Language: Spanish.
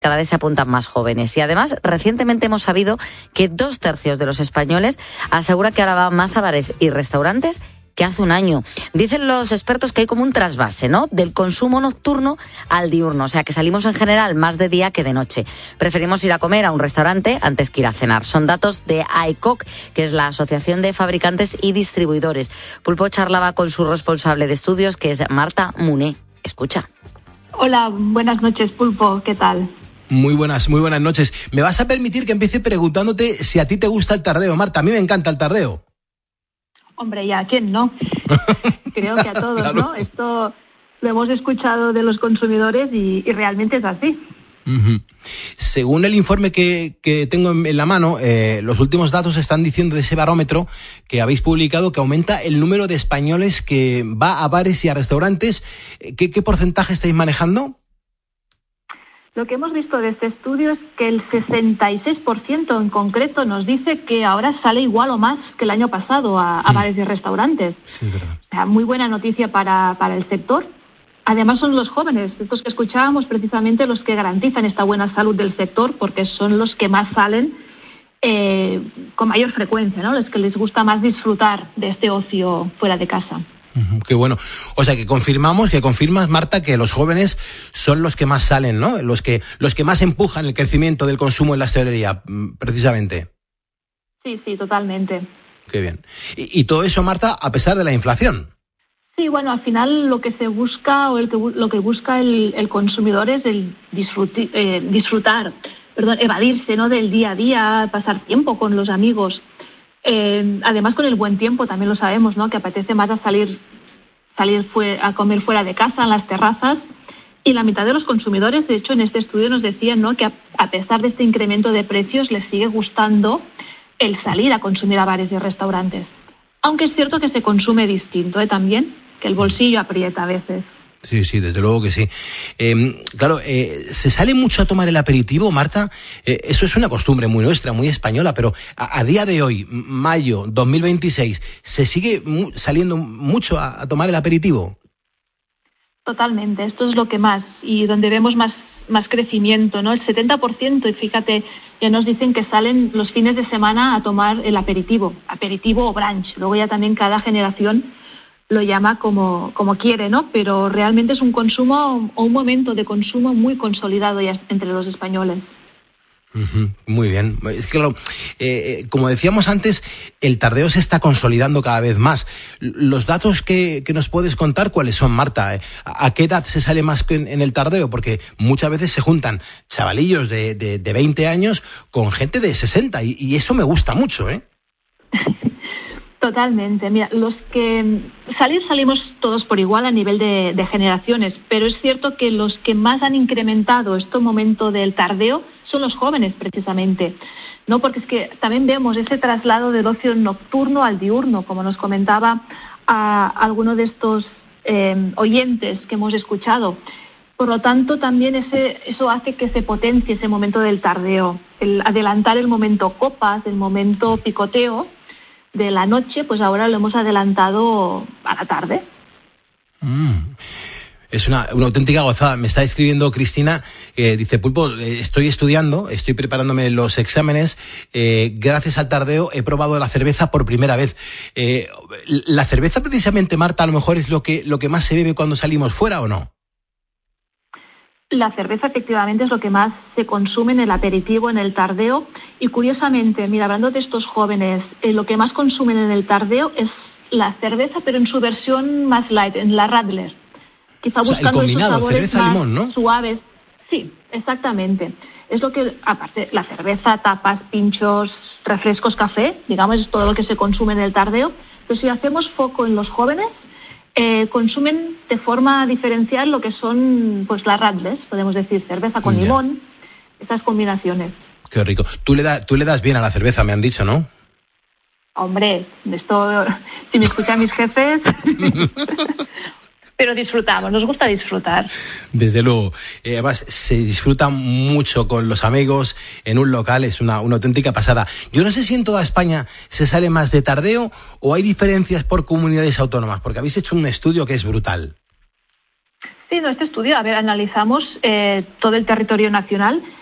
cada vez se apuntan más jóvenes. Y además, recientemente hemos sabido que 2/3 de los españoles asegura que ahora van más a bares y restaurantes que hace un año. Dicen los expertos que hay como un trasvase, ¿no?, del consumo nocturno al diurno, o sea que salimos en general más de día que de noche. Preferimos ir a comer a un restaurante antes que ir a cenar. Son datos de AECOC, que es la Asociación de Fabricantes y Distribuidores. Pulpo charlaba con su responsable de estudios, que es Marta Muné. Escucha. Hola, buenas noches, Pulpo, ¿qué tal? Muy buenas noches. ¿Me vas a permitir que empiece preguntándote si a ti te gusta el tardeo, Marta? A mí me encanta el tardeo. Hombre, ¿y a quién no? Creo que a todos, claro. ¿No? Esto lo hemos escuchado de los consumidores y realmente es así. Uh-huh. Según el informe que tengo en la mano, los últimos datos están diciendo de ese barómetro que habéis publicado que aumenta el número de españoles que va a bares y a restaurantes. ¿Qué porcentaje estáis manejando? Lo que hemos visto de este estudio es que el 66% en concreto nos dice que ahora sale igual o más que el año pasado a bares y restaurantes. Sí, verdad. O sea, muy buena noticia para el sector. Además son los jóvenes, estos que escuchábamos, precisamente los que garantizan esta buena salud del sector, porque son los que más salen con mayor frecuencia, ¿no? Los que les gusta más disfrutar de este ocio fuera de casa. Qué bueno. O sea, que confirmas, Marta, que los jóvenes son los que más salen, ¿no? Los que más empujan el crecimiento del consumo en la hostelería, precisamente. Sí, totalmente. Qué bien. Y todo eso, Marta, a pesar de la inflación. Sí, bueno, al final lo que se busca o lo que busca el consumidor es el disfrutar, evadirse, ¿no?, del día a día, pasar tiempo con los amigos. Además, con el buen tiempo también lo sabemos, ¿no?, que apetece más a salir a comer fuera de casa, en las terrazas. Y la mitad de los consumidores, de hecho, en este estudio nos decían, ¿no?, que a pesar de este incremento de precios les sigue gustando el salir a consumir a bares y restaurantes. Aunque es cierto que se consume distinto, también, que el bolsillo aprieta a veces. Sí, desde luego que sí. Claro, ¿se sale mucho a tomar el aperitivo, Marta? Eso es una costumbre muy nuestra, muy española, pero a día de hoy, mayo 2026, ¿se sigue saliendo mucho a tomar el aperitivo? Totalmente, esto es lo que más, y donde vemos más crecimiento, ¿no? El 70%, y fíjate, ya nos dicen que salen los fines de semana a tomar el aperitivo o brunch. Luego ya también cada generación lo llama como quiere, ¿no? Pero realmente es un consumo o un momento de consumo muy consolidado ya entre los españoles. Muy bien. Es que como decíamos antes, el tardeo se está consolidando cada vez más. Los datos que nos puedes contar, ¿cuáles son, Marta? ¿A qué edad se sale más en el tardeo? Porque muchas veces se juntan chavalillos de 20 años con gente de 60 y eso me gusta mucho, ¿eh? Totalmente. Mira, salimos todos por igual a nivel de generaciones, pero es cierto que los que más han incrementado este momento del tardeo son los jóvenes, precisamente, ¿no? Porque es que también vemos ese traslado del ocio nocturno al diurno, como nos comentaba a alguno de estos oyentes que hemos escuchado. Por lo tanto, también eso hace que se potencie ese momento del tardeo, el adelantar el momento copas, el momento picoteo de la noche, pues ahora lo hemos adelantado a la tarde. Es una auténtica gozada. Me está escribiendo Cristina, dice: Pulpo, estoy estudiando, estoy preparándome los exámenes, gracias al tardeo he probado la cerveza por primera vez. ¿La cerveza precisamente, Marta, a lo mejor es lo que más se bebe cuando salimos fuera o no? La cerveza efectivamente es lo que más se consume en el aperitivo, en el tardeo, y curiosamente, mira, hablando de estos jóvenes, lo que más consumen en el tardeo es la cerveza, pero en su versión más light, en la Radler. Quizá buscando esos sabores más limón, ¿no?, suaves. Sí, exactamente. Es lo que, aparte, la cerveza, tapas, pinchos, refrescos, café, digamos, es todo lo que se consume en el tardeo. Pero si hacemos foco en los jóvenes, consumen de forma diferencial lo que son, pues, las Radlers, podemos decir, cerveza con limón, esas combinaciones. Qué rico. Tú le das bien a la cerveza, me han dicho, ¿no? Hombre, esto, si me escuchan mis jefes, pero disfrutamos, nos gusta disfrutar. Desde luego. Además, se disfruta mucho con los amigos en un local, es una auténtica pasada. Yo no sé si en toda España se sale más de tardeo o hay diferencias por comunidades autónomas, porque habéis hecho un estudio que es brutal. Sí, este estudio, analizamos todo el territorio nacional